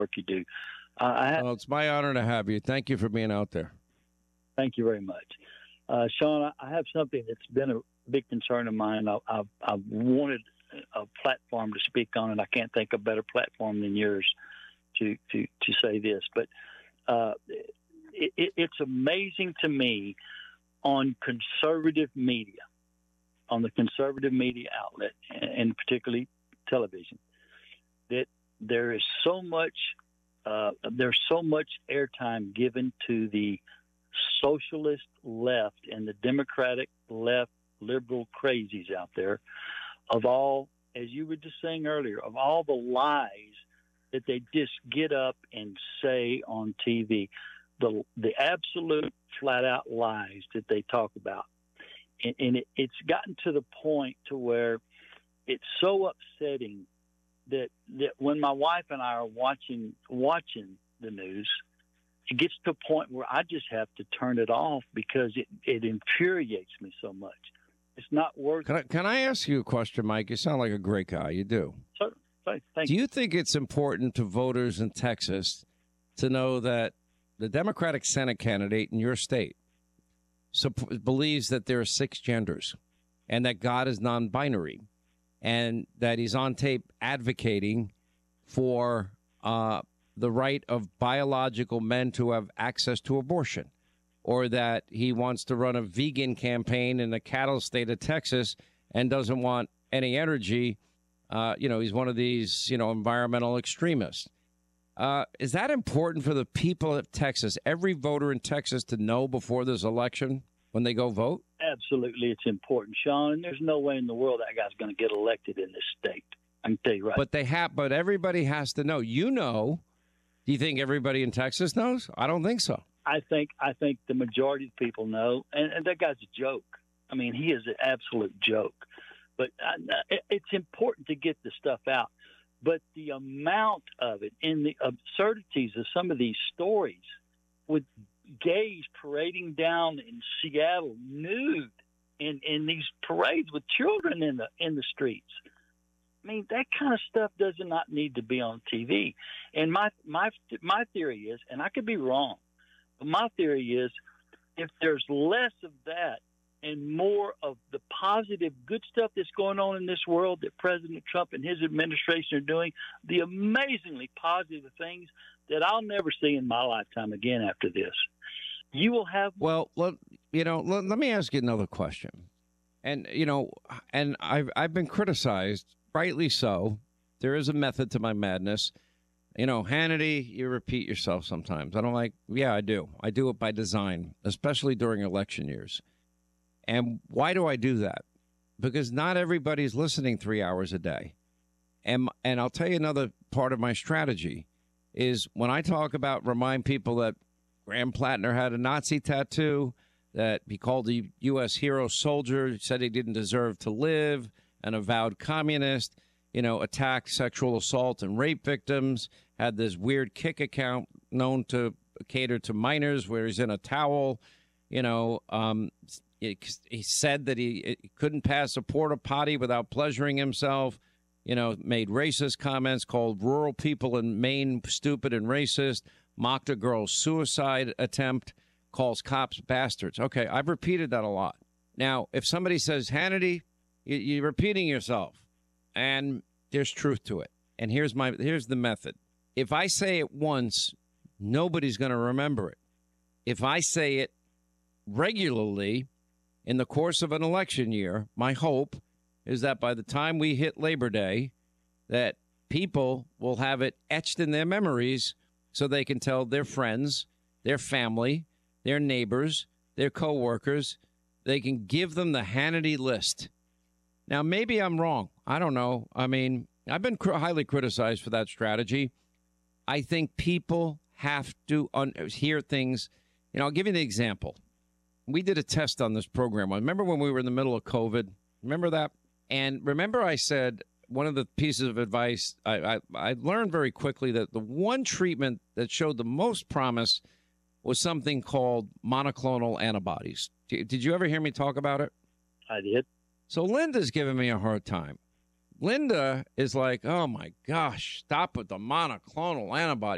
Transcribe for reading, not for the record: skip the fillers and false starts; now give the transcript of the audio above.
work you do. Well, it's my honor to have you. Thank you for being out there. Thank you very much. Sean, I have something that's been a big concern of mine. I've wanted a platform to speak on, and I can't think of a better platform than yours to say this. But it's amazing to me on conservative media, on the conservative media outlet, and particularly television, that there's so much airtime given to the socialist left and the Democratic left liberal crazies out there, of all, as you were just saying earlier, of all the lies that they just get up and say on TV, the absolute flat out lies that they talk about. And it's gotten to the point to where it's so upsetting that when my wife and I are watching the news, it gets to a point where I just have to turn it off because it infuriates me so much. It's not worth it. Can I ask you a question, Mike? You sound like a great guy. You do. So, thank you. Do you think it's important to voters in Texas to know that the Democratic Senate candidate in your state believes that there are 6 genders and that God is non-binary and that he's on tape advocating for the right of biological men to have access to abortion, or that he wants to run a vegan campaign in the cattle state of Texas and doesn't want any energy? He's one of these, environmental extremists. Is that important for the people of Texas, every voter in Texas, to know before this election when they go vote? Absolutely, it's important, Sean. And there's no way in the world that guy's going to get elected in this state. I can tell you right. But everybody has to know. Do you think everybody in Texas knows? I don't think so. I think the majority of people know, and that guy's a joke. I mean, he is an absolute joke. But it's important to get the stuff out. But the amount of it and the absurdities of some of these stories, with gays parading down in Seattle nude in these parades with children in the streets. I mean, that kind of stuff does not need to be on TV. And my theory is, and I could be wrong, but my theory is, if there's less of that and more of the positive, good stuff that's going on in this world that President Trump and his administration are doing, the amazingly positive things that I'll never see in my lifetime again after this, you will have. Well, let me ask you another question. And, I've been criticized, rightly so. There is a method to my madness. Hannity, you repeat yourself sometimes. I do. I do it by design, especially during election years. And why do I do that? Because not everybody's listening 3 hours a day. And I'll tell you another part of my strategy is when I talk about, remind people that Graham Plattner had a Nazi tattoo, that he called the U.S. hero soldier, said he didn't deserve to live, an avowed communist, attacked sexual assault and rape victims, had this weird Kick account known to cater to minors where he's in a towel, he said that he couldn't pass a porta potty without pleasuring himself, made racist comments, called rural people in Maine stupid and racist, mocked a girl's suicide attempt, calls cops bastards. Okay, I've repeated that a lot. Now, if somebody says, Hannity, you're repeating yourself, and there's truth to it. And here's the method. If I say it once, nobody's going to remember it. If I say it regularly in the course of an election year, my hope is that by the time we hit Labor Day, that people will have it etched in their memories so they can tell their friends, their family, their neighbors, their coworkers. They can give them the Hannity list. Now, maybe I'm wrong. I don't know. I mean, I've been highly criticized for that strategy. I think people have to hear things. I'll give you the example. We did a test on this program. Remember when we were in the middle of COVID? Remember that? And remember I said one of the pieces of advice, I learned very quickly that the one treatment that showed the most promise was something called monoclonal antibodies. Did you ever hear me talk about it? I did. So Linda's giving me a hard time. Linda is like, oh, my gosh, stop with the monoclonal antibodies.